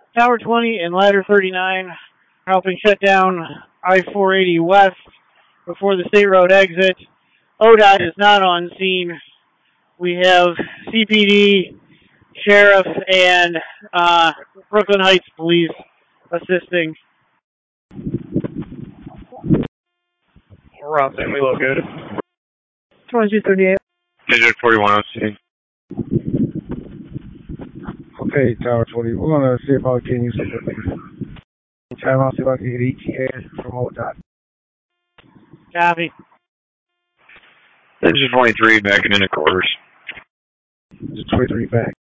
Tower 20 and Ladder 39 helping shut down I-480 West before the State Road exit. ODOT is not on scene. We have CPD, Sheriff, and Brooklyn Heights Police assisting. We're out there. We look good. 2238. District 41 on scene. Okay, Tower 20. We're going to see if I can use something. Time I'll see if I can get ETA from ODOT. Copy. District 23 backing into quarters. Just 23 back.